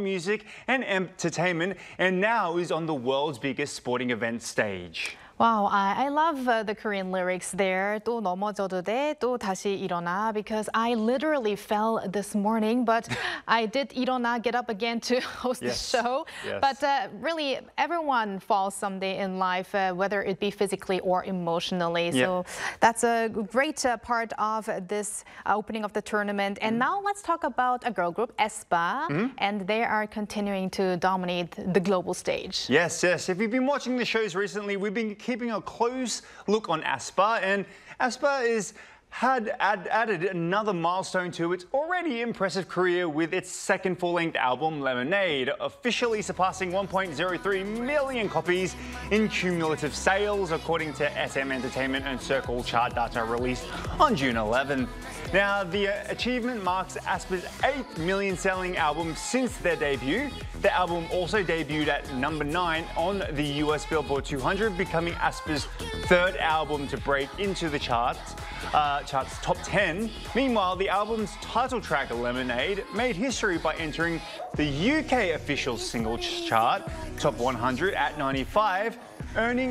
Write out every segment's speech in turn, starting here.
music and entertainment, and now is on the world's biggest sporting event stage. Wow, I love the Korean lyrics there. 또 넘어져도 돼, 또 다시 일어나, because I literally fell this morning, but I did 일어나, get up again to host the show. Yes. But really, everyone falls someday in life, whether it be physically or emotionally. So that's a great part of this opening of the tournament. And now let's talk about a girl group, aespa, and they are continuing to dominate the global stage. Yes. If you've been watching the shows recently, we've been keeping a close look on aespa, and aespa had added another milestone to its already impressive career with its second full-length album, Lemonade, officially surpassing 1.03 million copies in cumulative sales, according to SM Entertainment and Circle chart data released on June 11th. Now, the achievement marks aespa's 8th million-selling album since their debut. The album also debuted at number 9 on the US Billboard 200, becoming aespa's third album to break into the chart's top 10. Meanwhile, the album's title track, Lemonade, made history by entering the UK official singles chart, top 100 at 95, earning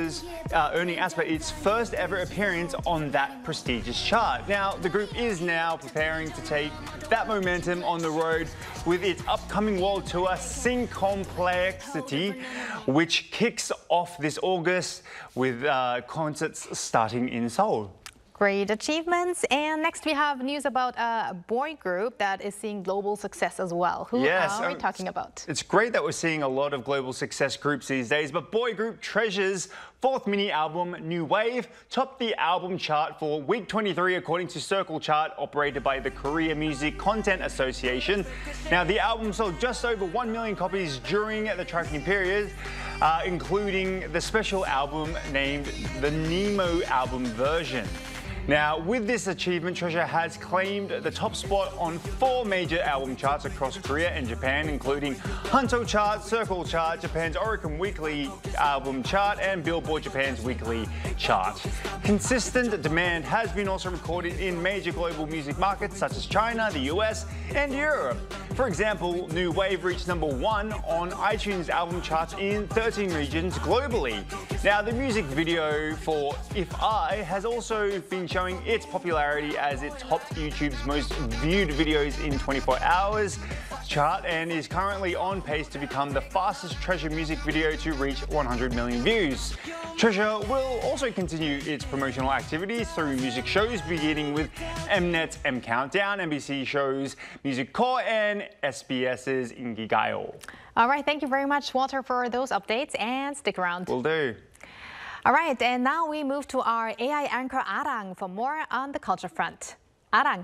aespa its first ever appearance on that prestigious chart. Now, the group is now preparing to take that momentum on the road with its upcoming world tour, Sing Complexity, which kicks off this August with concerts starting in Seoul. Great achievements. And next we have news about a boy group that is seeing global success as well. Who are we talking about? It's great that we're seeing a lot of global success groups these days, but boy group Treasure's fourth mini album, New Wave, topped the album chart for week 23 according to Circle Chart, operated by the Korea Music Content Association. Now, the album sold just over 1 million copies during the tracking period, including the special album named the Nemo album version. Now, with this achievement, Treasure has claimed the top spot on 4 major album charts across Korea and Japan, including Hanto Chart, Circle Chart, Japan's Oricon Weekly Album Chart, and Billboard Japan's Weekly Chart. Consistent demand has been also recorded in major global music markets such as China, the US, and Europe. For example, New Wave reached number 1 on iTunes album charts in 13 regions globally. Now, the music video for If I has also been showing its popularity as it topped YouTube's most viewed videos in 24 hours chart and is currently on pace to become the fastest Treasure music video to reach 100 million views. Treasure will also continue its promotional activities through music shows, beginning with Mnet's M Countdown, NBC shows Music Core, and SBS's Inkigayo. All right, thank you very much, Walter, for those updates, and stick around. Will do. All right, and now we move to our AI anchor, Arang, for more on the culture front. Arang.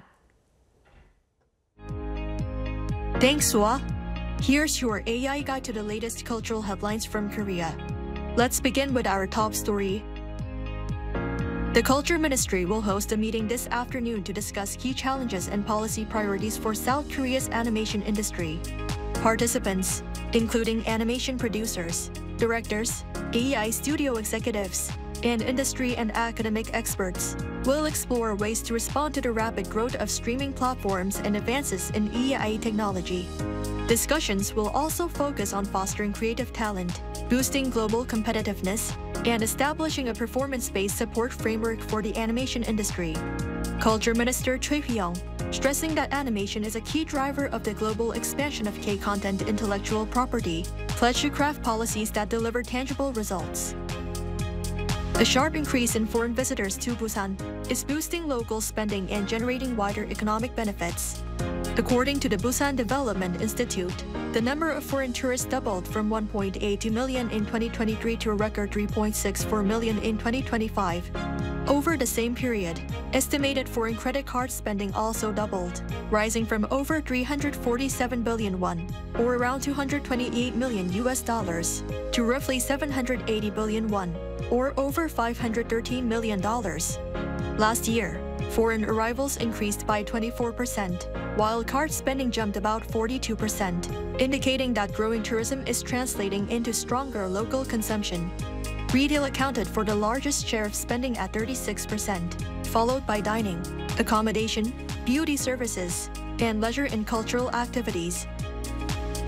Thanks, Sua. Here's your AI guide to the latest cultural headlines from Korea. Let's begin with our top story. The Culture Ministry will host a meeting this afternoon to discuss key challenges and policy priorities for South Korea's animation industry. Participants, including animation producers, directors, AI studio executives, and industry and academic experts, will explore ways to respond to the rapid growth of streaming platforms and advances in AI technology. Discussions will also focus on fostering creative talent, boosting global competitiveness, and establishing a performance-based support framework for the animation industry. Culture Minister Choi Hee-young, stressing that animation is a key driver of the global expansion of K-content intellectual property, pledged to craft policies that deliver tangible results. A sharp increase in foreign visitors to Busan is boosting local spending and generating wider economic benefits. According to the Busan Development Institute, the number of foreign tourists doubled from 1.82 million in 2023 to a record 3.64 million in 2025. Over the same period, estimated foreign credit card spending also doubled, rising from over 347 billion won, or around $228 million to roughly 780 billion won, or over $513 million. Last year, foreign arrivals increased by 24%, while card spending jumped about 42%, indicating that growing tourism is translating into stronger local consumption. Retail accounted for the largest share of spending at 36%, followed by dining, accommodation, beauty services, and leisure and cultural activities.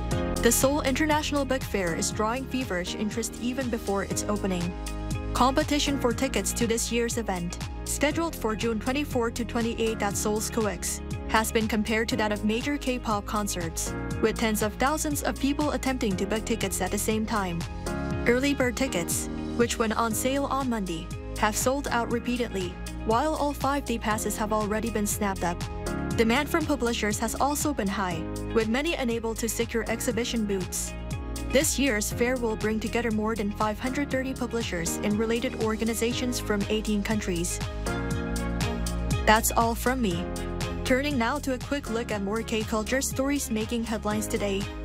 The Seoul International Book Fair is drawing feverish interest even before its opening. Competition for tickets to this year's event, scheduled for June 24 to 28 at Seoul's COEX, has been compared to that of major K-pop concerts, with tens of thousands of people attempting to book tickets at the same time. Early bird tickets, which went on sale on Monday, have sold out repeatedly, while all 5-day passes have already been snapped up. Demand from publishers has also been high, with many unable to secure exhibition booths. This year's fair will bring together more than 530 publishers and related organizations from 18 countries. That's all from me. Turning now to a quick look at more K-culture stories making headlines today.